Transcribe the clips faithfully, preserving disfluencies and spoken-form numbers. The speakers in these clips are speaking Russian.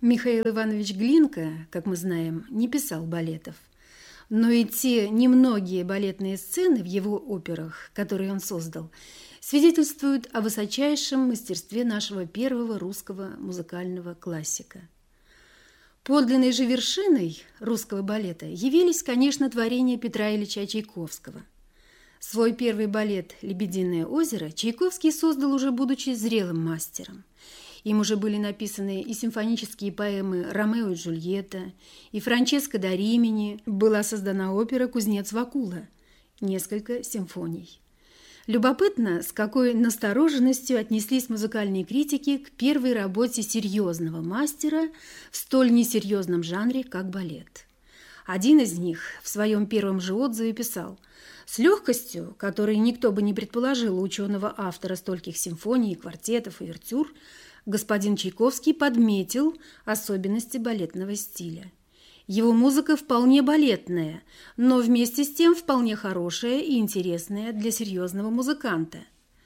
Михаил Иванович Глинка, как мы знаем, не писал балетов. Но и те немногие балетные сцены в его операх, которые он создал, свидетельствуют о высочайшем мастерстве нашего первого русского музыкального классика. Подлинной же вершиной русского балета явились, конечно, творения Петра Ильича Чайковского. Свой первый балет «Лебединое озеро» Чайковский создал уже будучи зрелым мастером. Им уже были написаны и симфонические поэмы «Ромео и Джульетта», и «Франческо да Римини», была создана опера «Кузнец Вакула», несколько симфоний. Любопытно, с какой настороженностью отнеслись музыкальные критики к первой работе серьезного мастера в столь несерьезном жанре, как балет. Один из них в своем первом же отзыве писал: «С легкостью, которой никто бы не предположил у ученого-автора стольких симфоний, квартетов и увертюр, господин Чайковский подметил особенности балетного стиля. Его музыка вполне балетная, но вместе с тем вполне хорошая и интересная для серьезного музыканта».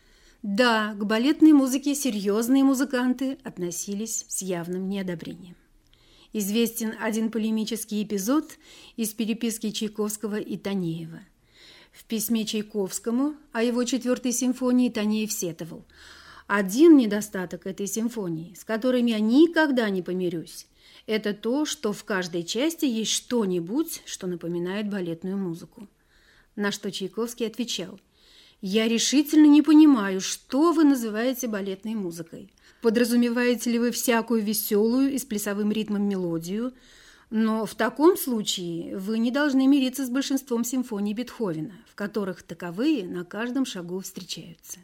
Да, к балетной музыке серьезные музыканты относились с явным неодобрением. Известен один полемический эпизод из переписки Чайковского и Танеева. В письме Чайковскому о его четвертой симфонии Танеев сетовал: «Один недостаток этой симфонии, с которым я никогда не помирюсь, это то, что в каждой части есть что-нибудь, что напоминает балетную музыку». На что Чайковский отвечал: «Я решительно не понимаю, что вы называете балетной музыкой. Подразумеваете ли вы всякую веселую и с плясовым ритмом мелодию? Но в таком случае вы не должны мириться с большинством симфоний Бетховена, в которых таковые на каждом шагу встречаются».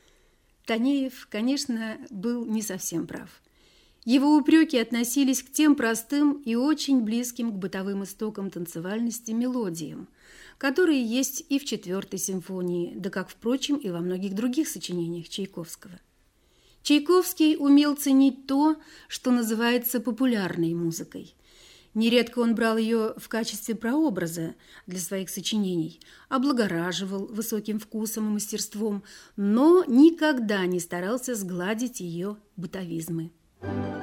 Танеев, конечно, был не совсем прав. Его упреки относились к тем простым и очень близким к бытовым истокам танцевальности мелодиям, которые есть и в четвертой симфонии, да как, впрочем, и во многих других сочинениях Чайковского. Чайковский умел ценить то, что называется популярной музыкой. Нередко он брал ее в качестве прообраза для своих сочинений, облагораживал высоким вкусом и мастерством, но никогда не старался сгладить ее бытовизмы.